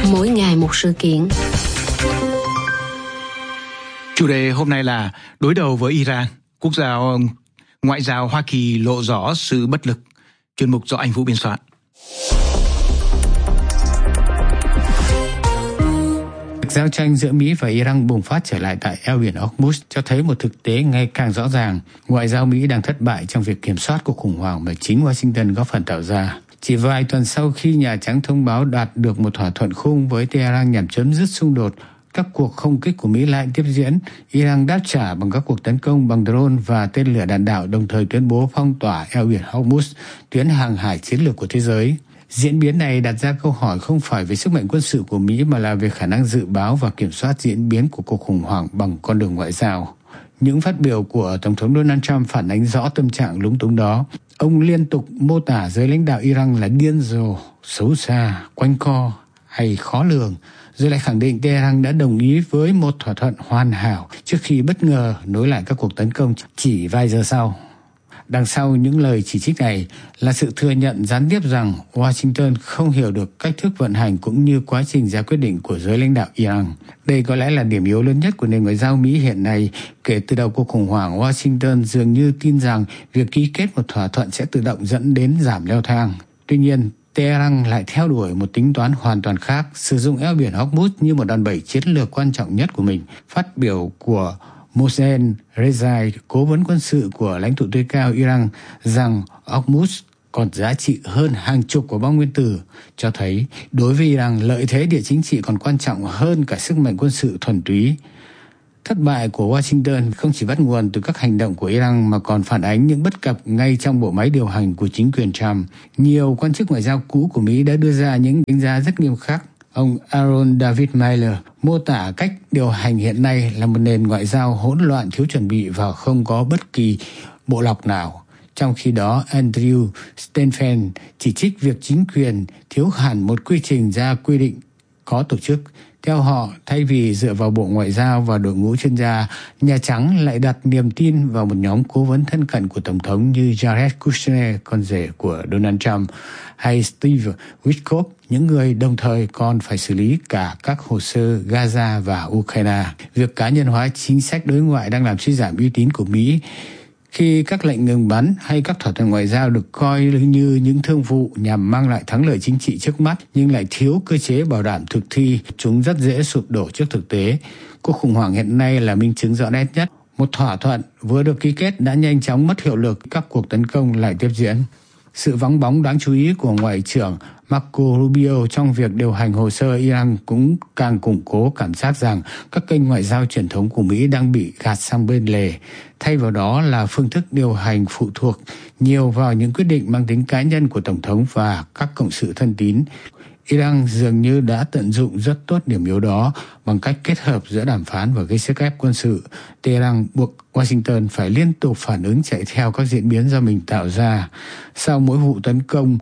Mỗi ngày một sự kiện. Chủ đề hôm nay là đối đầu với Iran, quốc gia ngoại giao Hoa Kỳ lộ rõ sự bất lực. Chuyên mục do anh Vũ biên soạn. Giao tranh giữa Mỹ và Iran bùng phát trở lại tại eo biển Hormuz cho thấy một thực tế ngày càng rõ ràng. Ngoại giao Mỹ đang thất bại trong việc kiểm soát cuộc khủng hoảng mà chính Washington góp phần tạo ra. Chỉ vài tuần sau khi Nhà Trắng thông báo đạt được một thỏa thuận khung với Tehran nhằm chấm dứt xung đột, các cuộc không kích của Mỹ lại tiếp diễn. Iran đáp trả bằng các cuộc tấn công bằng drone và tên lửa đạn đạo, đồng thời tuyên bố phong tỏa eo biển Hormuz, tuyến hàng hải chiến lược của thế giới. Diễn biến này đặt ra câu hỏi không phải về sức mạnh quân sự của Mỹ mà là về khả năng dự báo và kiểm soát diễn biến của cuộc khủng hoảng bằng con đường ngoại giao. Những phát biểu của Tổng thống Donald Trump phản ánh rõ tâm trạng lúng túng đó. Ông liên tục mô tả giới lãnh đạo Iran là điên rồ, xấu xa, quanh co hay khó lường, rồi lại khẳng định Tehran đã đồng ý với một thỏa thuận hoàn hảo trước khi bất ngờ nối lại các cuộc tấn công chỉ vài giờ sau. Đằng sau những lời chỉ trích này là sự thừa nhận gián tiếp rằng Washington không hiểu được cách thức vận hành cũng như quá trình ra quyết định của giới lãnh đạo Iran. Đây có lẽ là điểm yếu lớn nhất của nền ngoại giao Mỹ hiện nay. Kể từ đầu cuộc khủng hoảng, Washington dường như tin rằng việc ký kết một thỏa thuận sẽ tự động dẫn đến giảm leo thang. Tuy nhiên, Tehran lại theo đuổi một tính toán hoàn toàn khác, sử dụng eo biển Hormuz như một đòn bẩy chiến lược quan trọng nhất của mình. Phát biểu của Mohsen Rezai, cố vấn quân sự của lãnh tụ tối cao Iran, rằng Hormuz còn giá trị hơn hàng chục quả bom nguyên tử, cho thấy đối với Iran, lợi thế địa chính trị còn quan trọng hơn cả sức mạnh quân sự thuần túy. Thất bại của Washington không chỉ bắt nguồn từ các hành động của Iran mà còn phản ánh những bất cập ngay trong bộ máy điều hành của chính quyền Trump. Nhiều quan chức ngoại giao cũ của Mỹ đã đưa ra những đánh giá rất nghiêm khắc. Ông Aaron David Miller mô tả cách điều hành hiện nay là một nền ngoại giao hỗn loạn, thiếu chuẩn bị và không có bất kỳ bộ lọc nào. Trong khi đó, Andrew Stenfeld chỉ trích việc chính quyền thiếu hẳn một quy trình ra quy định có tổ chức. Theo họ, thay vì dựa vào Bộ Ngoại giao và đội ngũ chuyên gia, Nhà Trắng lại đặt niềm tin vào một nhóm cố vấn thân cận của Tổng thống như Jared Kushner, con rể của Donald Trump, hay Steve Witkoff, những người đồng thời còn phải xử lý cả các hồ sơ Gaza và Ukraine. Việc cá nhân hóa chính sách đối ngoại đang làm suy giảm uy tín của Mỹ, khi các lệnh ngừng bắn hay các thỏa thuận ngoại giao được coi như những thương vụ nhằm mang lại thắng lợi chính trị trước mắt nhưng lại thiếu cơ chế bảo đảm thực thi, chúng rất dễ sụp đổ trước thực tế. Cuộc khủng hoảng hiện nay là minh chứng rõ nét nhất. Một thỏa thuận vừa được ký kết đã nhanh chóng mất hiệu lực, các cuộc tấn công lại tiếp diễn. Sự vắng bóng đáng chú ý của Ngoại trưởng Marco Rubio trong việc điều hành hồ sơ Iran cũng càng củng cố cảm giác rằng các kênh ngoại giao truyền thống của Mỹ đang bị gạt sang bên lề. Thay vào đó là phương thức điều hành phụ thuộc nhiều vào những quyết định mang tính cá nhân của Tổng thống và các cộng sự thân tín. Iran dường như đã tận dụng rất tốt điểm yếu đó bằng cách kết hợp giữa đàm phán và gây sức ép quân sự. Tehran buộc Washington phải liên tục phản ứng chạy theo các diễn biến do mình tạo ra. Sau mỗi vụ tấn công,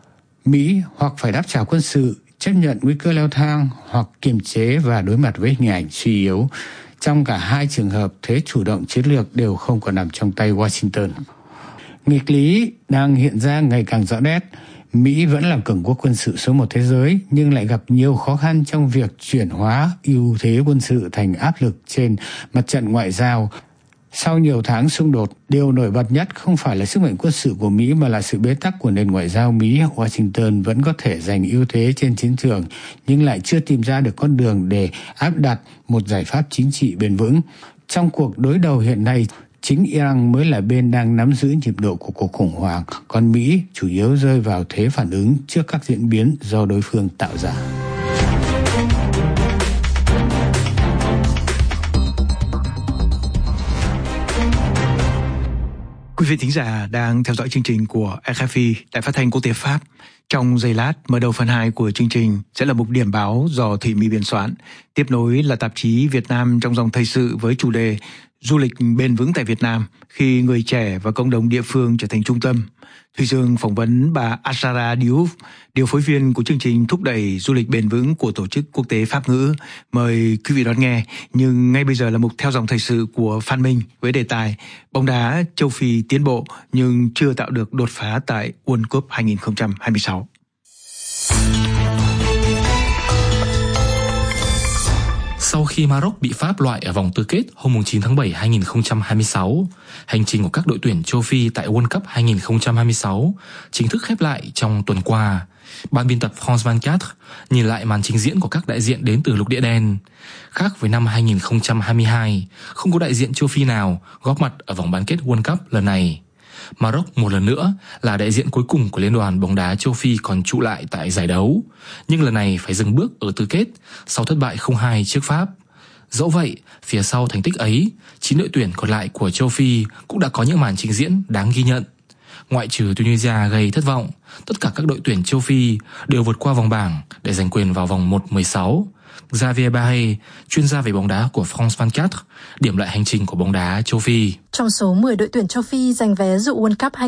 Mỹ hoặc phải đáp trả quân sự, chấp nhận nguy cơ leo thang hoặc kiềm chế và đối mặt với hình ảnh suy yếu. Trong cả hai trường hợp, thế chủ động chiến lược đều không còn nằm trong tay Washington. Nghịch lý đang hiện ra ngày càng rõ nét. Mỹ vẫn là cường quốc quân sự số 1 thế giới nhưng lại gặp nhiều khó khăn trong việc chuyển hóa ưu thế quân sự thành áp lực trên mặt trận ngoại giao. Sau nhiều tháng xung đột, điều nổi bật nhất không phải là sức mạnh quân sự của Mỹ mà là sự bế tắc của nền ngoại giao Mỹ. Washington vẫn có thể giành ưu thế trên chiến trường nhưng lại chưa tìm ra được con đường để áp đặt một giải pháp chính trị bền vững. Trong cuộc đối đầu hiện nay, chính Iran mới là bên đang nắm giữ nhịp độ của cuộc khủng hoảng, còn Mỹ chủ yếu rơi vào thế phản ứng trước các diễn biến do đối phương tạo ra. Quý vị thính giả đang theo dõi chương trình của RFI, Đài Phát thanh Quốc tế Pháp. Trong giây lát, mở đầu phần 2 của chương trình sẽ là mục điểm báo do Thủy My biên soạn. Tiếp nối là tạp chí Việt Nam trong dòng thời sự với chủ đề Du lịch bền vững tại Việt Nam khi người trẻ và cộng đồng địa phương trở thành trung tâm. Thùy Dương phỏng vấn bà Ashara Diouf, điều phối viên của chương trình thúc đẩy du lịch bền vững của Tổ chức Quốc tế Pháp ngữ. Mời quý vị đón nghe. Nhưng ngay bây giờ là mục theo dòng thời sự của Phan Minh với đề tài bóng đá châu Phi tiến bộ nhưng chưa tạo được đột phá tại World Cup 2026. khi Maroc bị Pháp loại ở vòng tứ kết hôm 9 tháng 7 2026, hành trình của các đội tuyển châu Phi tại World Cup 2026 chính thức khép lại trong tuần qua. Ban biên tập France 24 nhìn lại màn trình diễn của các đại diện đến từ lục địa đen. Khác với năm 2022, không có đại diện châu Phi nào góp mặt ở vòng bán kết World Cup lần này. Maroc một lần nữa là đại diện cuối cùng của Liên đoàn bóng đá châu Phi còn trụ lại tại giải đấu, nhưng lần này phải dừng bước ở tứ kết sau thất bại 0-2 trước Pháp. Dẫu vậy, phía sau thành tích ấy, 9 đội tuyển còn lại của châu Phi cũng đã có những màn trình diễn đáng ghi nhận. Ngoại trừ Tunisia gây thất vọng, tất cả các đội tuyển châu Phi đều vượt qua vòng bảng để giành quyền vào vòng 1/16. Xavier Barré, chuyên gia về bóng đá của France 24, điểm lại hành trình của bóng đá châu Phi. Trong số 10 đội tuyển châu Phi giành vé dự World Cup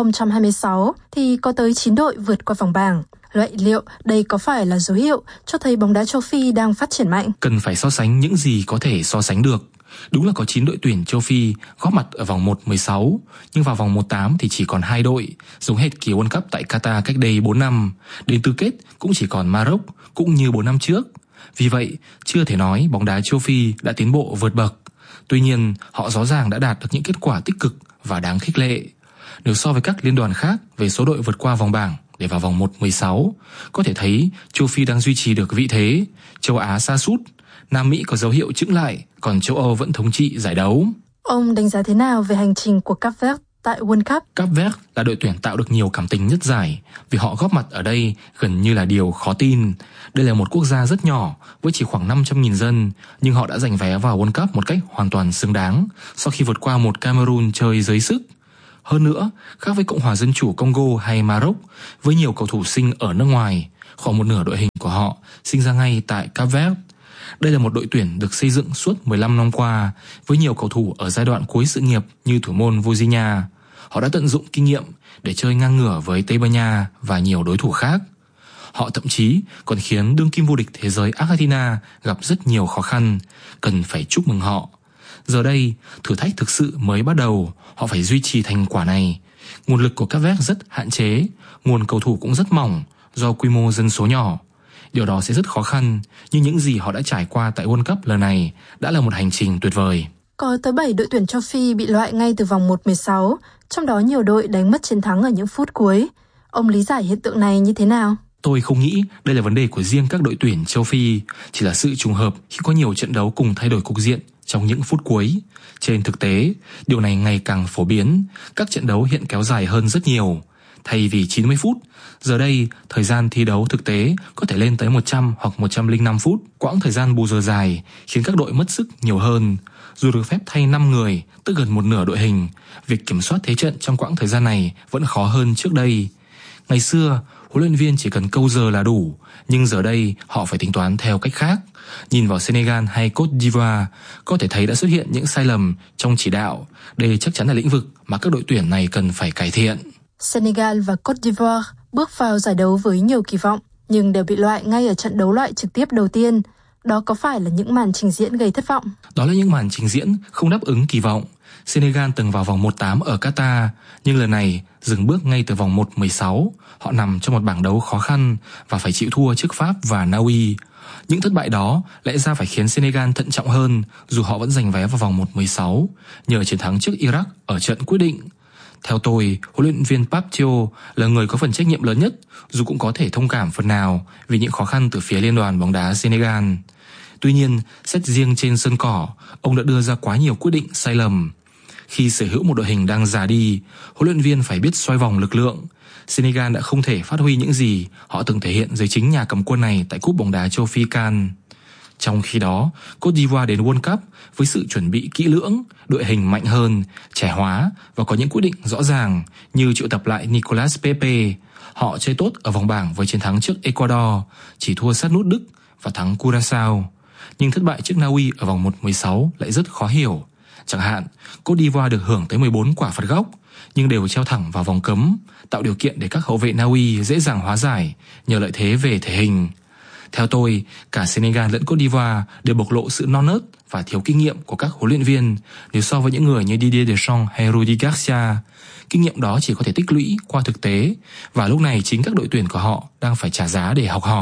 2026 thì có tới 9 đội vượt qua vòng bảng. Vậy liệu đây có phải là dấu hiệu cho thấy bóng đá châu Phi đang phát triển mạnh? Cần phải so sánh những gì có thể so sánh được. Đúng là có 9 đội tuyển châu Phi góp mặt ở vòng 1/16, nhưng vào vòng 1/8 thì chỉ còn 2 đội, giống hệt kỳ World Cup tại Qatar cách đây 4 năm. Đến tứ kết cũng chỉ còn Maroc, cũng như 4 năm trước. Vì vậy, chưa thể nói bóng đá châu Phi đã tiến bộ vượt bậc. Tuy nhiên, họ rõ ràng đã đạt được những kết quả tích cực và đáng khích lệ. Nếu so với các liên đoàn khác về số đội vượt qua vòng bảng để vào vòng 1/16, có thể thấy châu Phi đang duy trì được vị thế, châu Á sa sút, Nam Mỹ có dấu hiệu chững lại, còn châu Âu vẫn thống trị giải đấu. Ông đánh giá thế nào về hành trình của Cap Vert tại World Cup? Cap Vert là đội tuyển tạo được nhiều cảm tình nhất giải vì họ góp mặt ở đây gần như là điều khó tin. Đây là một quốc gia rất nhỏ với chỉ khoảng 500.000 dân, nhưng họ đã giành vé vào World Cup một cách hoàn toàn xứng đáng sau khi vượt qua một Cameroon chơi dưới sức. Hơn nữa, khác với Cộng hòa Dân chủ Congo hay Maroc, với nhiều cầu thủ sinh ở nước ngoài, khoảng một nửa đội hình của họ sinh ra ngay tại Cap Vert. Đây là một đội tuyển được xây dựng suốt 15 năm qua, với nhiều cầu thủ ở giai đoạn cuối sự nghiệp như thủ môn Vozinha. Họ đã tận dụng kinh nghiệm để chơi ngang ngửa với Tây Ban Nha và nhiều đối thủ khác. Họ thậm chí còn khiến đương kim vô địch thế giới Argentina gặp rất nhiều khó khăn, cần phải chúc mừng họ. Giờ đây, thử thách thực sự mới bắt đầu, họ phải duy trì thành quả này. Nguồn lực của Cap Vert rất hạn chế, nguồn cầu thủ cũng rất mỏng do quy mô dân số nhỏ. Điều đó sẽ rất khó khăn, nhưng những gì họ đã trải qua tại World Cup lần này đã là một hành trình tuyệt vời. Có tới 7 đội tuyển châu Phi bị loại ngay từ vòng 1/16, trong đó nhiều đội đánh mất chiến thắng ở những phút cuối. Ông lý giải hiện tượng này như thế nào? Tôi không nghĩ đây là vấn đề của riêng các đội tuyển châu Phi, chỉ là sự trùng hợp khi có nhiều trận đấu cùng thay đổi cục diện trong những phút cuối. Trên thực tế, điều này ngày càng phổ biến, các trận đấu hiện kéo dài hơn rất nhiều. Thay vì 90 phút, giờ đây thời gian thi đấu thực tế có thể lên tới 100 hoặc 105 phút. Quãng thời gian bù giờ dài khiến các đội mất sức nhiều hơn. Dù được phép thay 5 người, tức gần một nửa đội hình, việc kiểm soát thế trận trong quãng thời gian này vẫn khó hơn trước đây. Ngày xưa, huấn luyện viên chỉ cần câu giờ là đủ, nhưng giờ đây họ phải tính toán theo cách khác. Nhìn vào Senegal hay Côte d'Ivoire, có thể thấy đã xuất hiện những sai lầm trong chỉ đạo. Đây chắc chắn là lĩnh vực mà các đội tuyển này cần phải cải thiện. Senegal và Côte d'Ivoire bước vào giải đấu với nhiều kỳ vọng, nhưng đều bị loại ngay ở trận đấu loại trực tiếp đầu tiên. Đó có phải là những màn trình diễn gây thất vọng? Đó là những màn trình diễn không đáp ứng kỳ vọng. Senegal từng vào vòng 1/8 ở Qatar, nhưng lần này dừng bước ngay từ vòng 1/16. Họ nằm trong một bảng đấu khó khăn và phải chịu thua trước Pháp và Na Uy. Những thất bại đó lẽ ra phải khiến Senegal thận trọng hơn, dù họ vẫn giành vé vào vòng 1/16 nhờ chiến thắng trước Iraq ở trận quyết định. Theo tôi, huấn luyện viên Pape Thiaw là người có phần trách nhiệm lớn nhất, dù cũng có thể thông cảm phần nào vì những khó khăn từ phía Liên đoàn bóng đá Senegal. Tuy nhiên, xét riêng trên sân cỏ, ông đã đưa ra quá nhiều quyết định sai lầm. Khi sở hữu một đội hình đang già đi, huấn luyện viên phải biết xoay vòng lực lượng. Senegal đã không thể phát huy những gì họ từng thể hiện dưới chính nhà cầm quân này tại Cúp bóng đá châu Phi CAN. Trong khi đó, Côte d'Ivoire đến World Cup với sự chuẩn bị kỹ lưỡng, đội hình mạnh hơn, trẻ hóa và có những quyết định rõ ràng như triệu tập lại Nicolas Pepe. Họ chơi tốt ở vòng bảng với chiến thắng trước Ecuador, chỉ thua sát nút Đức và thắng Curaçao. Nhưng thất bại trước Na Uy ở vòng 1/16 lại rất khó hiểu. Chẳng hạn, Côte d'Ivoire được hưởng tới 14 quả phạt góc, nhưng đều treo thẳng vào vòng cấm, tạo điều kiện để các hậu vệ Na Uy dễ dàng hóa giải nhờ lợi thế về thể hình. Theo tôi, cả Senegal lẫn Côte d'Ivoire đều bộc lộ sự non nớt và thiếu kinh nghiệm của các huấn luyện viên nếu so với những người như Didier Deschamps hay Rudi Garcia. Kinh nghiệm đó chỉ có thể tích lũy qua thực tế, và lúc này chính các đội tuyển của họ đang phải trả giá để học hỏi.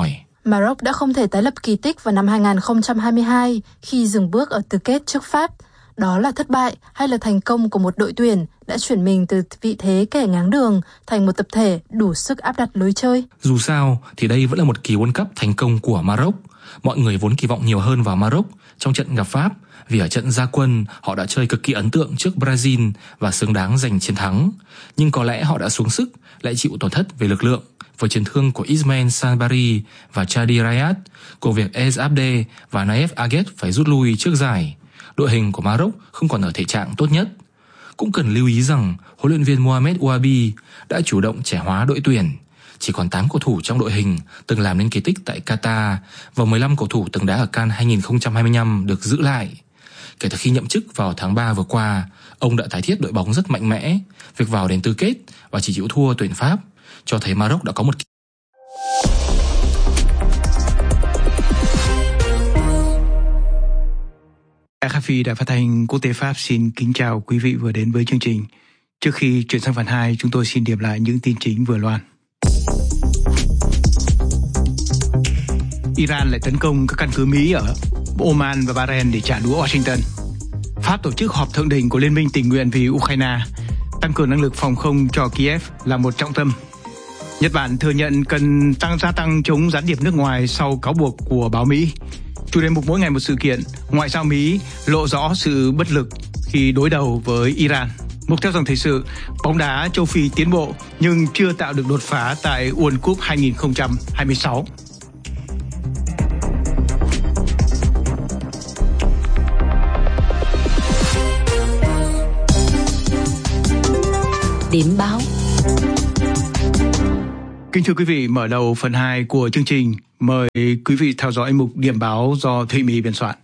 Maroc đã không thể tái lập kỳ tích vào năm 2022 khi dừng bước ở tứ kết trước Pháp. Đó là thất bại hay là thành công của một đội tuyển đã chuyển mình từ vị thế kẻ ngáng đường thành một tập thể đủ sức áp đặt lối chơi? Dù sao thì đây vẫn là một kỳ World Cup thành công của Maroc. Mọi người vốn kỳ vọng nhiều hơn vào Maroc trong trận gặp Pháp, vì ở trận ra quân họ đã chơi cực kỳ ấn tượng trước Brazil và xứng đáng giành chiến thắng. Nhưng có lẽ họ đã xuống sức, lại chịu tổn thất về lực lượng với chấn thương của Ismail Sabari và Chadi Rayat, cùng việc Ez Abde và Naef Aguet phải rút lui trước giải. Đội hình của Maroc không còn ở thể trạng tốt nhất. Cũng cần lưu ý rằng huấn luyện viên Mohamed Ouabi đã chủ động trẻ hóa đội tuyển. Chỉ còn 8 cầu thủ trong đội hình từng làm nên kỳ tích tại Qatar và 15 cầu thủ từng đá ở CAN 2025 được giữ lại. Kể từ khi nhậm chức vào tháng 3 vừa qua, ông đã tái thiết đội bóng rất mạnh mẽ. Việc vào đến tứ kết và chỉ chịu thua tuyển Pháp cho thấy Maroc đã có một RFI Đài Phát thanh Quốc tế Pháp xin kính chào quý vị vừa đến với chương trình. Trước khi chuyển sang phần 2, chúng tôi xin điểm lại những tin chính vừa loan. Iran lại tấn công các căn cứ Mỹ ở Oman và Bahrain để trả đũa Washington. Pháp tổ chức họp thượng đỉnh của Liên minh tình nguyện vì Ukraine. Tăng cường năng lực phòng không cho Kiev là một trọng tâm. Nhật Bản thừa nhận cần gia tăng chống gián điệp nước ngoài sau cáo buộc của báo Mỹ. Chủ đề mục mỗi ngày một sự kiện, ngoại giao Mỹ lộ rõ sự bất lực khi đối đầu với Iran. Mục theo dòng thời sự, bóng đá châu Phi tiến bộ nhưng chưa tạo được đột phá tại World Cup 2026. Điểm báo. Kính thưa quý vị, mở đầu phần 2 của chương trình, mời quý vị theo dõi mục điểm báo do Thụy Mỹ biên soạn.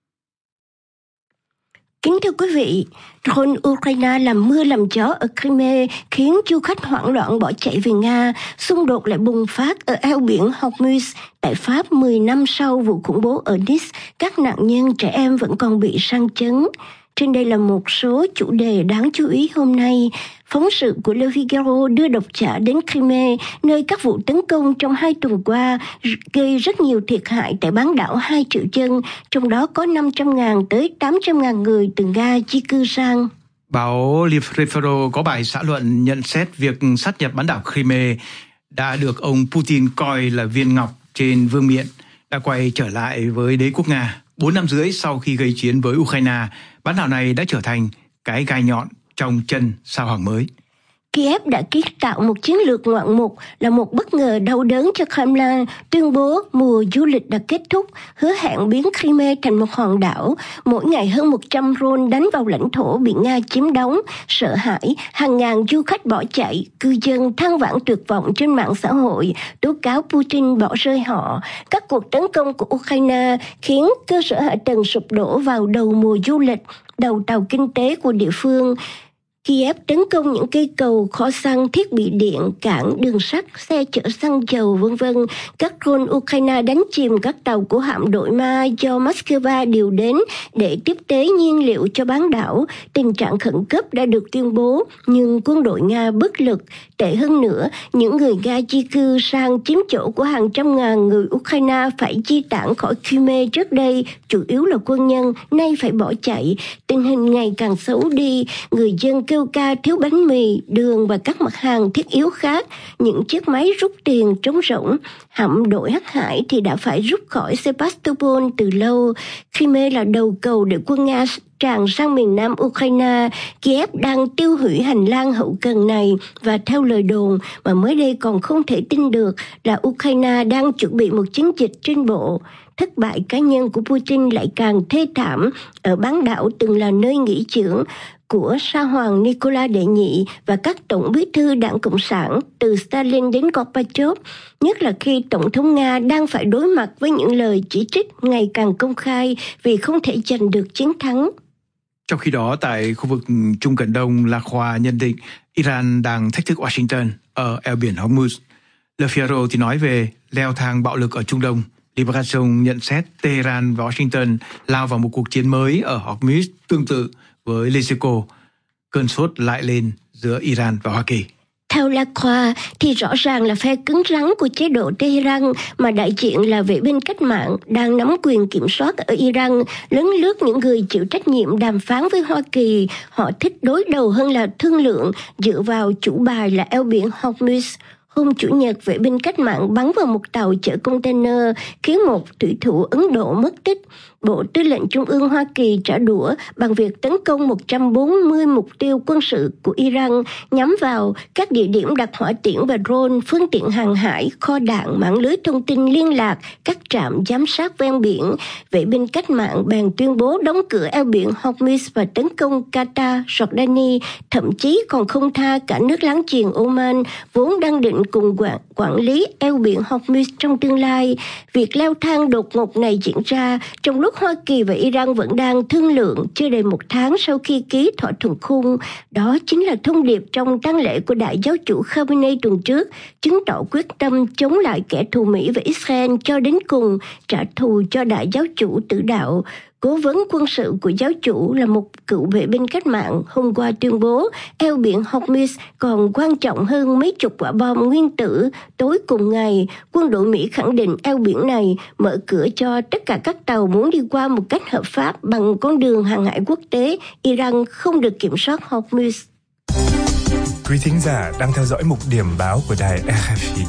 Kính thưa quý vị, drone Ukraine làm mưa làm gió ở Crimea khiến du khách hoảng loạn bỏ chạy về Nga. Xung đột lại bùng phát ở eo biển Hormuz tại Pháp 10 năm sau vụ khủng bố ở Nice. Các nạn nhân trẻ em vẫn còn bị sang chấn. Trên đây là một số chủ đề đáng chú ý hôm nay. Phóng sự của Le Figaro đưa độc giả đến Crimea, nơi các vụ tấn công trong 2 tuần qua gây rất nhiều thiệt hại tại bán đảo 2 triệu dân, trong đó có 500.000 tới 800.000 người từ Nga di cư sang. Báo Le Figaro có bài xã luận nhận xét việc sát nhập bán đảo Crimea đã được ông Putin coi là viên ngọc trên vương miện, đã quay trở lại với đế quốc Nga. 4 năm rưỡi sau khi gây chiến với Ukraine, bán đảo này đã trở thành cái gai nhọn trong chân sao Hoàng mới. Kiev đã kiến tạo một chiến lược ngoạn mục là một bất ngờ đau đớn cho Kremlin, tuyên bố mùa du lịch đã kết thúc, hứa hẹn biến Crimea thành một hòn đảo. Mỗi ngày hơn 100 drone đánh vào lãnh thổ bị Nga chiếm đóng. Sợ hãi, hàng ngàn du khách bỏ chạy, cư dân than vãn tuyệt vọng trên mạng xã hội, tố cáo Putin bỏ rơi họ. Các cuộc tấn công của Ukraine khiến cơ sở hạ tầng sụp đổ vào đầu mùa du lịch, đầu tàu kinh tế của địa phương. Kiev tấn công những cây cầu, kho xăng, thiết bị điện, cảng, đường sắt, xe chở xăng dầu, v.v. Các drone Ukraine đánh chìm các tàu của hạm đội Ma do Moscow điều đến để tiếp tế nhiên liệu cho bán đảo. Tình trạng khẩn cấp đã được tuyên bố, nhưng quân đội Nga bất lực. Tệ hơn nữa, những người Nga di cư sang chiếm chỗ của hàng trăm ngàn người Ukraine phải di tản khỏi Crimea trước đây, chủ yếu là quân nhân, nay phải bỏ chạy. Tình hình ngày càng xấu đi, người dân kêu ca thiếu bánh mì, đường và các mặt hàng thiết yếu khác. Những chiếc máy rút tiền trống rỗng. Hạm đội Hắc Hải thì đã phải rút khỏi Sevastopol từ lâu. Crimea là đầu cầu để quân Nga tràn sang miền nam Ukraine. Kiev đang tiêu hủy hành lang hậu cần này và theo lời đồn mà mới đây còn không thể tin được là Ukraine đang chuẩn bị một chiến dịch trên bộ. Thất bại cá nhân của Putin lại càng thê thảm ở bán đảo từng là nơi nghỉ dưỡng của Sa Hoàng Nicola Đệ Nhị và các tổng bí thư đảng Cộng sản từ Stalin đến Gorbachev, nhất là khi Tổng thống Nga đang phải đối mặt với những lời chỉ trích ngày càng công khai vì không thể giành được chiến thắng. Trong khi đó, tại khu vực Trung Cận Đông, Lạc Khoa nhận định Iran đang thách thức Washington ở eo biển Hormuz. Le Figaro thì nói về leo thang bạo lực ở Trung Đông. Libération nhận xét Tehran và Washington lao vào một cuộc chiến mới ở Hormuz tương tự với Mexico. Cơn sốt lại lên giữa Iran và Hoa Kỳ. Theo Lacroix thì rõ ràng là phe cứng rắn của chế độ Tehran mà đại diện là vệ binh cách mạng đang nắm quyền kiểm soát ở Iran lấn lướt những người chịu trách nhiệm đàm phán với Hoa Kỳ. Họ thích đối đầu hơn là thương lượng dựa vào chủ bài là eo biển Hormuz. Hôm Chủ nhật, vệ binh cách mạng bắn vào một tàu chở container khiến một thủy thủ Ấn Độ mất tích. Bộ Tư lệnh Trung ương Hoa Kỳ trả đũa bằng việc tấn công 140 mục tiêu quân sự của Iran nhắm vào các địa điểm đặt hỏa tiễn và drone, phương tiện hàng hải, kho đạn, mạng lưới thông tin liên lạc, các trạm giám sát ven biển. Vệ binh cách mạng bèn tuyên bố đóng cửa eo biển Hormuz và tấn công Qatar, Jordani, thậm chí còn không tha cả nước láng giềng Oman, vốn đang định cùng quản lý eo biển Hormuz trong tương lai. Việc leo thang đột ngột này diễn ra trong lúc Hoa Kỳ và Iran vẫn đang thương lượng chưa đầy một tháng sau khi ký thỏa thuận khung. Đó chính là thông điệp trong tang lễ của đại giáo chủ Khamenei tuần trước, chứng tỏ quyết tâm chống lại kẻ thù Mỹ và Israel cho đến cùng, trả thù cho đại giáo chủ tử đạo. Cố vấn quân sự của giáo chủ là một cựu vệ binh cách mạng hôm qua tuyên bố eo biển Hormuz còn quan trọng hơn mấy chục quả bom nguyên tử. Tối cùng ngày, quân đội Mỹ khẳng định eo biển này mở cửa cho tất cả các tàu muốn đi qua một cách hợp pháp bằng con đường hàng hải quốc tế. Iran không được kiểm soát Hormuz. Quý thính giả đang theo dõi mục điểm báo của đài RFI.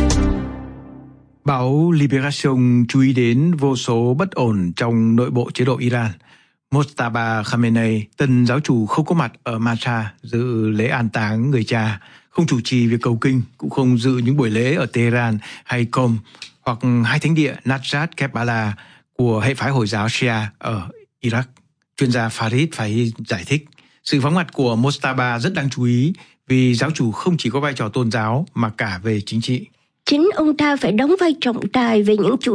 Báo Liberation chú ý đến vô số bất ổn trong nội bộ chế độ Iran. Mojtaba Khamenei, tân giáo chủ không có mặt ở Mashhad dự lễ an táng người cha, không chủ trì việc cầu kinh, cũng không dự những buổi lễ ở Tehran hay Qom hoặc hai thánh địa Najaf Karbala của hệ phái Hồi giáo Shia ở Iraq. Chuyên gia Farid phải giải thích, sự vắng mặt của Mojtaba rất đáng chú ý vì giáo chủ không chỉ có vai trò tôn giáo mà cả về chính trị. Chính ông ta phải đóng vai trọng tài về những chủ